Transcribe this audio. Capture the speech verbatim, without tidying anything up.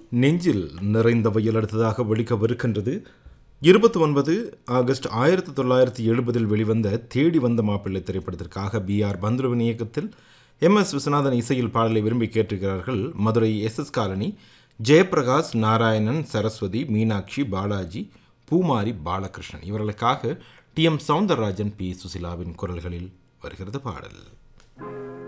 நெஞ்சில் நிறைந்த வயல் அடுத்ததாக ஒழிக்கவிருக்கின்றது. இருபத்தி ஒன்பது ஆகஸ்ட் ஆயிரத்தி தொள்ளாயிரத்தி எழுபதில் வெளிவந்த தேடி வந்த மாப்பிள்ளை திரைப்படத்திற்காக பி ஆர் பந்துலுவின் இயக்கத்தில் எம் எஸ் விஸ்வநாதன் இசையில் பாடலை விரும்பி கேட்டிருக்கிறார்கள். Madurai S S colony Jayaprakash, Narayanan, Saraswati, Meenakshi, Balaji, பூமாரி, பாலகிருஷ்ணன். இவர்களுக்காக டி எம் சவுந்தரராஜன், பி சுசிலாவின் குரல்களில் வருகிறது பாடல்.